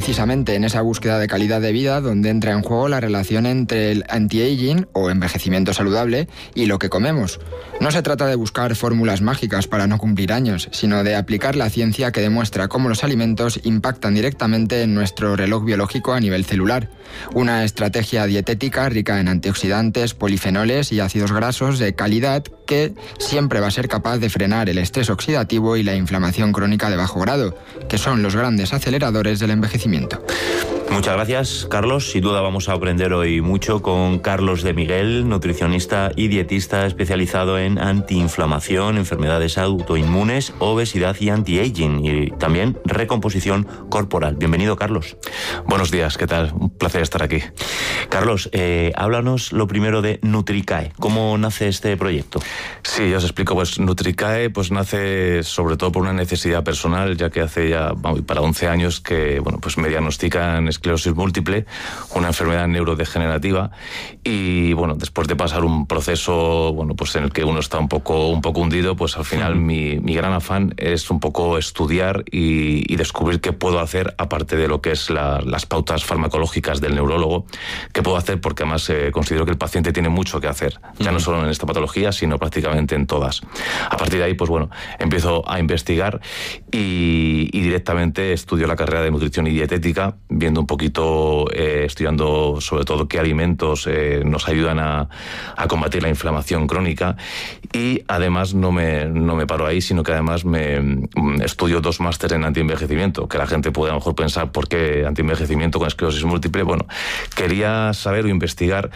precisamente en esa búsqueda de calidad de vida donde entra en juego la relación entre el anti-aging o envejecimiento saludable y lo que comemos. No se trata de buscar fórmulas mágicas para no cumplir años, sino de aplicar la ciencia que demuestra cómo los alimentos impactan directamente en nuestro reloj biológico a nivel celular. Una estrategia dietética rica en antioxidantes, polifenoles y ácidos grasos de calidad que siempre va a ser capaz de frenar el estrés oxidativo y la inflamación crónica de bajo grado, que son los grandes aceleradores del envejecimiento. Muchas gracias, Carlos. Sin duda vamos a aprender hoy mucho con Carlos de Miguel, nutricionista y dietista especializado en antiinflamación, enfermedades autoinmunes, obesidad y anti-aging, y también recomposición corporal. Bienvenido, Carlos. Buenos días, ¿qué tal? Un placer estar aquí. Carlos, háblanos lo primero de Nutricae. ¿Cómo nace este proyecto? Sí, os explico. Pues Nutricae nace sobre todo por una necesidad personal, ya que hace ya para 11 años que me diagnostican esclerosis múltiple, una enfermedad neurodegenerativa, y después de pasar un proceso en el que uno está un poco hundido, pues al final mi gran afán es un poco estudiar y descubrir qué puedo hacer aparte de lo que es las pautas farmacológicas del neurólogo, qué puedo hacer, porque además considero que el paciente tiene mucho que hacer, ya no solo en esta patología, sino prácticamente en todas. A partir de ahí, empiezo a investigar y directamente estudio la carrera de nutrición y dietética, viendo un poquito, estudiando sobre todo qué alimentos nos ayudan a combatir la inflamación crónica, y además no me paro ahí, sino que además me estudio 2 másteres en antienvejecimiento, que la gente puede a lo mejor pensar ¿por qué antienvejecimiento con esclerosis múltiple? Quería saber o investigar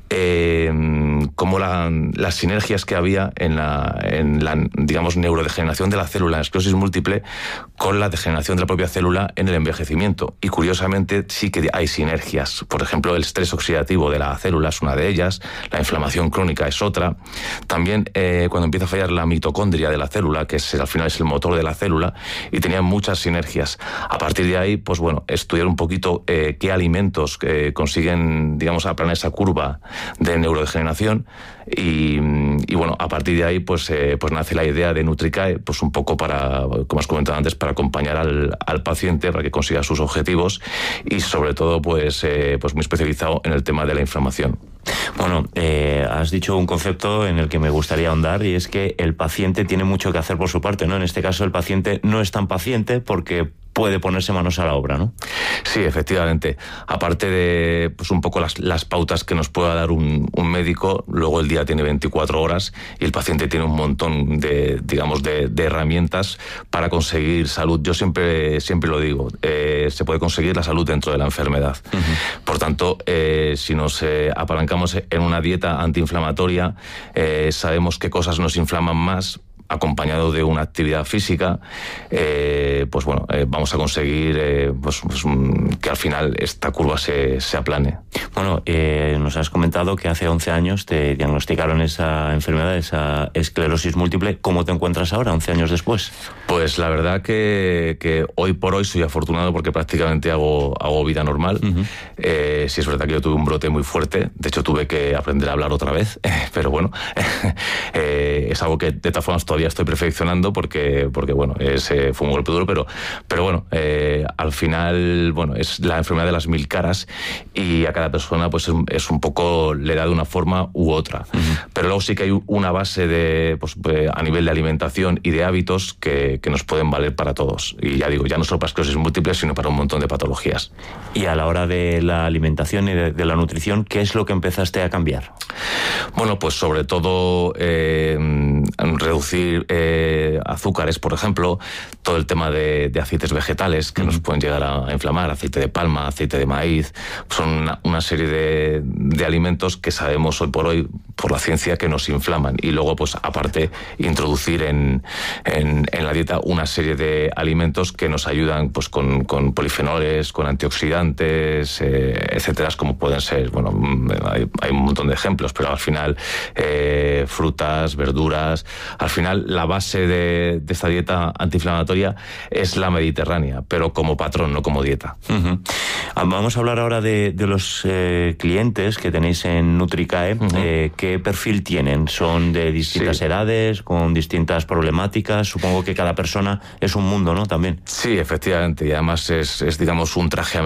cómo las sinergias que había en la digamos neurodegeneración de la célula en esclerosis múltiple con la degeneración de la propia célula en el envejecimiento, y curiosamente sí que hay sinergias. Por ejemplo, el estrés oxidativo de la célula es una de ellas, la inflamación crónica es otra. También cuando empieza a fallar la mitocondria de la célula, que al final es el motor de la célula, y tenía muchas sinergias. A partir de ahí, estudiar un poquito qué alimentos consiguen, aplanar esa curva de neurodegeneración, y a partir de ahí nace la idea de Nutricae, un poco para, como has comentado antes, para acompañar al paciente para que consiga sus objetivos, y sobre todo muy especializado en el tema de la inflamación. Has dicho un concepto en el que me gustaría ahondar, y es que el paciente tiene mucho que hacer por su parte, ¿no? En este caso el paciente no es tan paciente porque puede ponerse manos a la obra, ¿no? Sí, efectivamente. Aparte de un poco las pautas que nos pueda dar un médico, luego el día tiene 24 horas y el paciente tiene un montón de herramientas para conseguir salud. Yo siempre lo digo, se puede conseguir la salud dentro de la enfermedad. Uh-huh. Por tanto, si nos apalancamos en una dieta antiinflamatoria, sabemos qué cosas nos inflaman más, acompañado de una actividad física, vamos a conseguir que al final esta curva se aplane. Nos has comentado que hace 11 años te diagnosticaron esa enfermedad, esa esclerosis múltiple. ¿Cómo te encuentras ahora, 11 años después? Pues la verdad que hoy por hoy soy afortunado porque prácticamente hago vida normal. Uh-huh. Sí es verdad que yo tuve un brote muy fuerte, de hecho tuve que aprender a hablar otra vez, pero es algo que de todas formas todavía estoy perfeccionando porque fue un golpe duro, pero al final es la enfermedad de las 1000 caras, y a cada persona es un poco, le da de una forma u otra. Uh-huh. Pero luego sí que hay una base a nivel de alimentación y de hábitos que nos pueden valer para todos, y ya digo, ya no solo para esclerosis múltiple, sino para un montón de patologías. Y a la hora de la alimentación y de la nutrición, ¿qué es lo que empezaste a cambiar? Sobre todo reducir azúcares, por ejemplo, todo el tema de aceites vegetales que nos pueden llegar a inflamar, aceite de palma, aceite de maíz, son una serie de alimentos que sabemos hoy por hoy, por la ciencia, que nos inflaman. Y luego, aparte, introducir en la dieta una serie de alimentos que nos ayudan con polifenoles, con antioxidantes, etcétera, como pueden ser, hay un montón de ejemplos, pero al final frutas, verduras. Al final la base de esta dieta antiinflamatoria es la mediterránea, pero como patrón, no como dieta. Uh-huh. Vamos a hablar ahora de los clientes que tenéis en Nutricae. Uh-huh. ¿Qué perfil tienen? ¿Son de distintas edades, con distintas problemáticas? Supongo que cada persona es un mundo, ¿no? También. Sí, efectivamente, y además es digamos un traje a